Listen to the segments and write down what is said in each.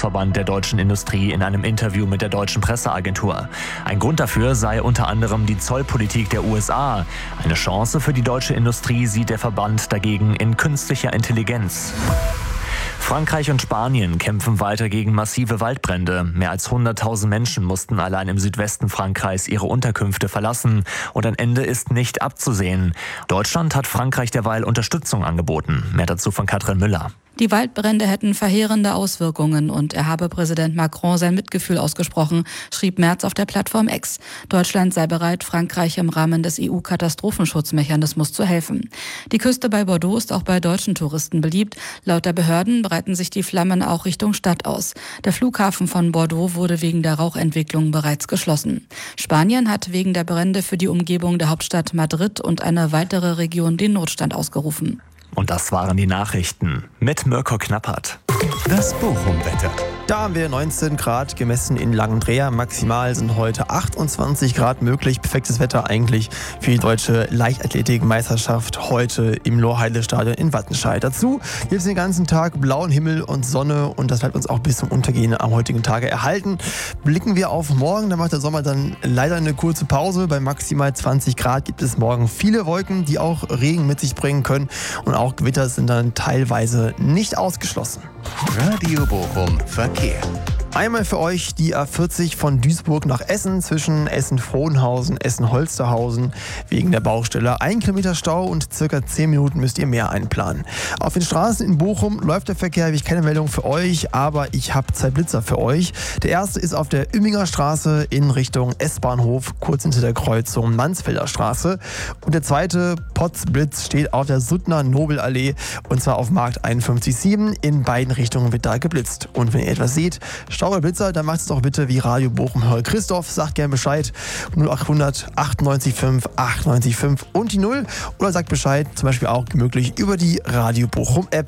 Bundesverband der deutschen Industrie in einem Interview mit der deutschen Presseagentur. Ein Grund dafür sei unter anderem die Zollpolitik der USA. Eine Chance für die deutsche Industrie sieht der Verband dagegen in künstlicher Intelligenz. Frankreich und Spanien kämpfen weiter gegen massive Waldbrände. Mehr als 100.000 Menschen mussten allein im Südwesten Frankreichs ihre Unterkünfte verlassen und ein Ende ist nicht abzusehen. Deutschland hat Frankreich derweil Unterstützung angeboten. Mehr dazu von Katrin Müller. Die Waldbrände hätten verheerende Auswirkungen und er habe Präsident Macron sein Mitgefühl ausgesprochen, schrieb Merz auf der Plattform X. Deutschland sei bereit, Frankreich im Rahmen des EU-Katastrophenschutzmechanismus zu helfen. Die Küste bei Bordeaux ist auch bei deutschen Touristen beliebt. Laut der Behörden breiten sich die Flammen auch Richtung Stadt aus. Der Flughafen von Bordeaux wurde wegen der Rauchentwicklung bereits geschlossen. Spanien hat wegen der Brände für die Umgebung der Hauptstadt Madrid und eine weitere Region den Notstand ausgerufen. Und das waren die Nachrichten mit Mirko Knappert. Das Bochum-Wetter. Da haben wir 19 Grad gemessen in Langendreher. Maximal sind heute 28 Grad möglich. Perfektes Wetter eigentlich für die deutsche Leichtathletikmeisterschaft heute im Lohrheide-Stadion in Wattenscheid. Dazu gibt es den ganzen Tag blauen Himmel und Sonne und das bleibt uns auch bis zum Untergehen am heutigen Tage erhalten. Blicken wir auf morgen, da macht der Sommer dann leider eine kurze Pause. Bei maximal 20 Grad gibt es morgen viele Wolken, die auch Regen mit sich bringen können und auch Gewitter sind dann teilweise nicht ausgeschlossen. Radio Bochum Verkehr. Einmal für euch die A40 von Duisburg nach Essen zwischen Essen-Frohnhausen, Essen-Holsterhausen wegen der Baustelle. 1 Kilometer Stau und circa 10 Minuten müsst ihr mehr einplanen. Auf den Straßen in Bochum läuft der Verkehr, habe ich keine Meldung für euch, aber ich habe 2 Blitzer für euch. Der erste ist auf der Ümminger Straße in Richtung S-Bahnhof, kurz hinter der Kreuzung Mansfelder Straße. Und der zweite Potzblitz steht auf der Suttner Nobelallee und zwar auf Markt 51,7. In beiden Richtungen wird da geblitzt. Und wenn ihr etwas seht, Stau oder Blitzer, dann macht es doch bitte wie Radio Bochum Hör. Christoph sagt gerne Bescheid. 0800 98,5 98,5 und die 0. Oder sagt Bescheid, zum Beispiel auch möglich über die Radio Bochum App.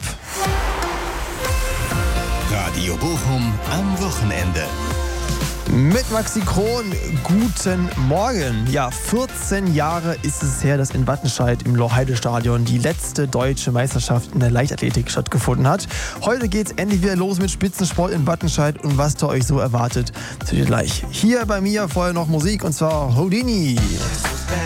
Radio Bochum am Wochenende. Mit Maxi Kron, guten Morgen. Ja, 14 Jahre ist es her, dass in Wattenscheid im Lohrheide-Stadion die letzte deutsche Meisterschaft in der Leichtathletik stattgefunden hat. Heute geht's endlich wieder los mit Spitzensport in Wattenscheid und was da euch so erwartet, seht ihr gleich. Hier bei mir vorher noch Musik und zwar Houdini.